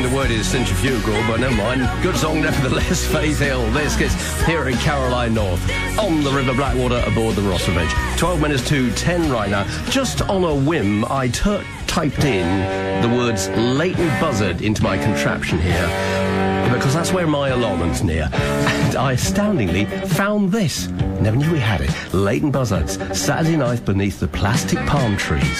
find the word is centrifugal, but never mind. Good song nevertheless, Faith Hill. This gets here in Caroline North, on the River Blackwater aboard the Rossavage. 12 minutes to 10 right now. Just on a whim, I typed in the words Leighton Buzzard into my contraption here, because that's where my allotment's near. And I astoundingly found this. Never knew we had it. Leighton Buzzards, Saturday night beneath the plastic palm trees.